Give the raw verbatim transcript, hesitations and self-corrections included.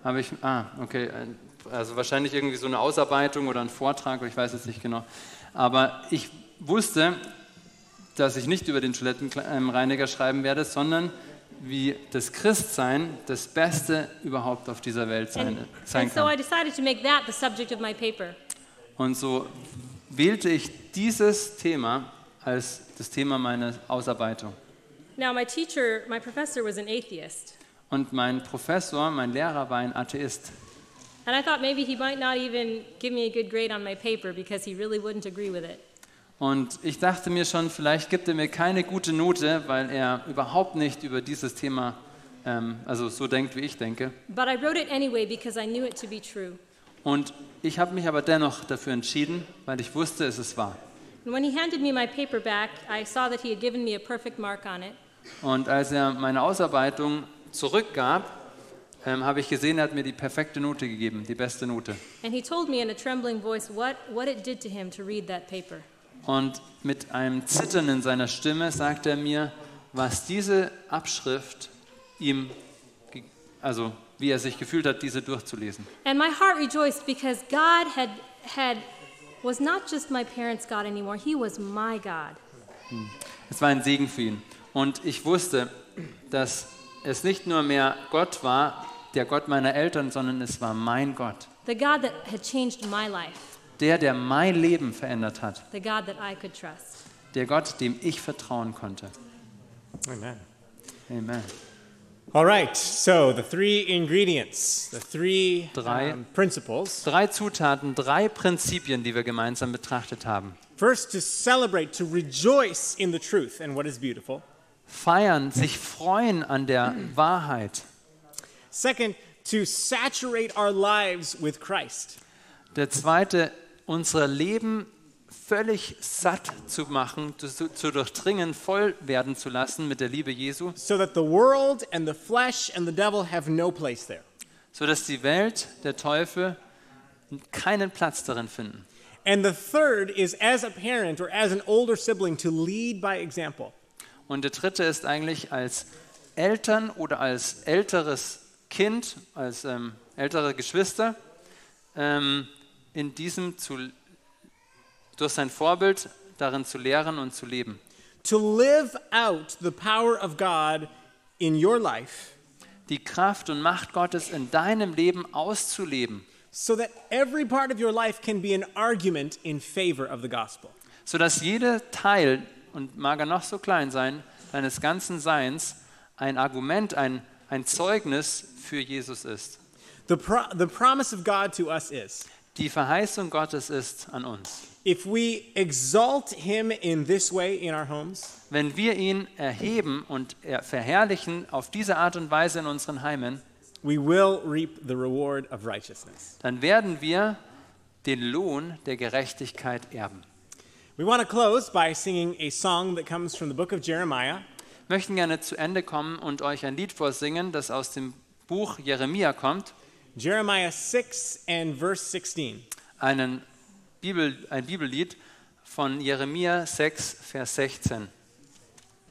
habe ich, ah, okay, also wahrscheinlich irgendwie so eine Ausarbeitung oder ein Vortrag, ich weiß jetzt nicht genau. Aber ich wusste, dass ich nicht über den Toilettenreiniger schreiben werde, sondern wie das Christsein das Beste überhaupt auf dieser Welt sein, And, sein and so I kann. decided to make that the subject of my paper. Und so wählte ich dieses Thema als das Thema meiner Ausarbeitung. Now my teacher, my professor was an atheist. Und mein Professor, mein Lehrer war ein Atheist. And I thought maybe he might not even give me a good grade on my paper because he really wouldn't agree with it. Und ich dachte mir schon, vielleicht gibt er mir keine gute Note, weil er überhaupt nicht über dieses Thema, ähm, also so denkt, wie ich denke. But I wrote it anyway because I knew it to be true. Und ich habe mich aber dennoch dafür entschieden, weil ich wusste, es ist wahr. And when he handed me my paper back, I saw that he had given me a perfect mark on it. Und als er meine Ausarbeitung zurückgab, ähm, habe ich gesehen, er hat mir die perfekte Note gegeben, die beste Note. And he told me in a trembling voice what, what it did to him to read that paper. Und mit einem Zittern in seiner Stimme sagte er mir, was diese Abschrift ihm, ge- also wie er sich gefühlt hat, diese durchzulesen. And my heart rejoiced because God had, had, was not just my parents' God anymore, he was my God. Es war ein Segen für ihn. Und ich wusste, dass es nicht nur mehr Gott war, der Gott meiner Eltern, sondern es war mein Gott. The God that had changed my life. Der, der mein Leben verändert hat. The God that I could trust. Der Gott, dem ich vertrauen konnte. Amen. Amen. All right, so the three ingredients, the three Drei. um, principles. Drei Zutaten, drei Prinzipien, die wir gemeinsam betrachtet haben. First, to celebrate, to rejoice in the truth and what is beautiful. Feiern, sich freuen an der Wahrheit. Second, to saturate our lives with Christ. Der zweite, unser Leben völlig satt zu machen, zu, zu durchdringen, voll werden zu lassen mit der Liebe Jesu, So that the world and the flesh and the devil have no place there. sodass die Welt, der Teufel, keinen Platz darin finden. And the third is as a parent or as an older sibling to lead by example. Und der dritte ist eigentlich als Eltern oder als älteres Kind, als ähm, ältere Geschwister, ähm, in diesem zu, durch sein Vorbild darin zu lehren und zu leben. To live out the power of God in your life Die Kraft und Macht Gottes in deinem Leben auszuleben, so that every part of your life can be an argument in favor of the gospel. sodass jeder Teil, und mag er noch so klein sein, deines ganzen Seins ein Argument, ein, ein Zeugnis für Jesus ist. The, pro- the promise of God to us is, Die Verheißung Gottes ist an uns. if we exalt him in this way in our homes, Wenn wir ihn erheben und er- verherrlichen auf diese Art und Weise in unseren Heimen, we will reap the reward of righteousness. dann werden wir den Lohn der Gerechtigkeit erben. We want to close by singing a song that comes from the book of Jeremiah. Wir möchten gerne zu Ende kommen und euch ein Lied vorsingen, das aus dem Buch Jeremia kommt, Jeremiah six and verse sixteen. einen Bibel, ein Bibellied von Jeremia sechs, Vers sechzehn.